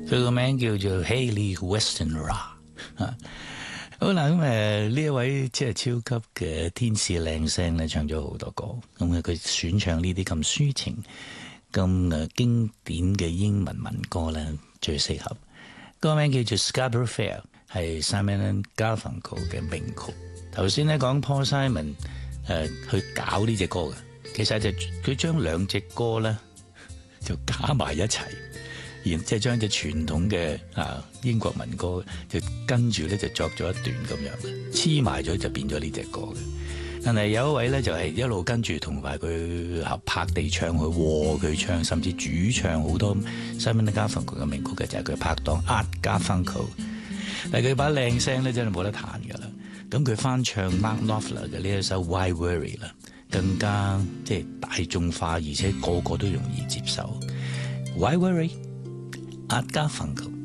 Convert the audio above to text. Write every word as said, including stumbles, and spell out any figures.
佢個名叫做 Hayley Westenra 啊。好啦，咁誒呢一位即係超級嘅天使靚聲咧，唱咗好多歌。咁啊，佢選唱呢啲咁抒情、咁誒經典嘅英文民歌咧，最適合。歌名叫做 Scarborough Fair， 係 Simon and Garfunkel 嘅名曲。頭先咧講 Paul Simon 誒、呃、去搞呢隻歌嘅，其實就佢將兩隻歌咧就加埋一齊。然即係將隻傳統嘅啊英國民歌就跟住咧就作咗一段咁樣，黐埋咗就變咗呢隻歌嘅。但係有一位咧就係一路跟住同埋佢合拍地唱，去和佢唱，甚至主唱好多 Simon and Garfunkel 嘅名曲嘅，就係佢拍檔 Art Garfunkel。但係佢把靚聲咧真係冇得彈㗎啦。咁佢翻唱 Mark Knopfler 嘅呢一首 Why Worry 啦，更加即係大眾化，而且個個都容易接受。Why Worry？Art Garfunkel。